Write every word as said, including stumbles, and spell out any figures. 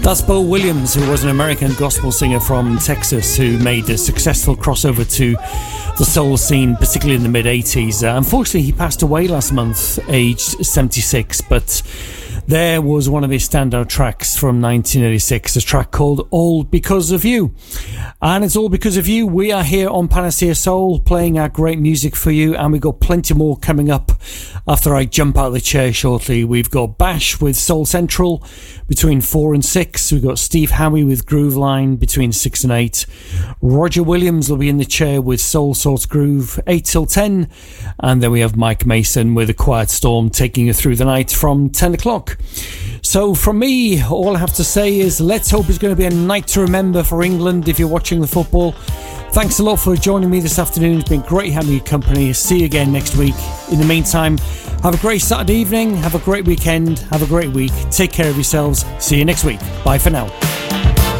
That's Bo Williams, who was an American gospel singer from Texas who made a successful crossover to the soul scene, particularly in the mid-eighties. Uh, unfortunately, he passed away last month, aged seventy-six, but there was one of his standout tracks from nineteen eighty-six, a track called All Because of You. And it's all because of you. We are here on Panacea Soul playing our great music for you, and we've got plenty more coming up after I jump out of the chair shortly. We've got Bash with Soul Central between four and six. We've got Steve Howie with Groove Line between six and eight. Roger Williams will be in the chair with Soul Sorts Groove eight till ten. And then we have Mike Mason with A Quiet Storm taking you through the night from ten o'clock. So from me, all I have to say is let's hope it's going to be a night to remember for England if you're watching the football. Thanks a lot for joining me this afternoon. It's been great having your company. See you again next week. In the meantime, have a great Saturday evening. Have a great weekend. Have a great week. Take care of yourselves. See you next week. Bye for now.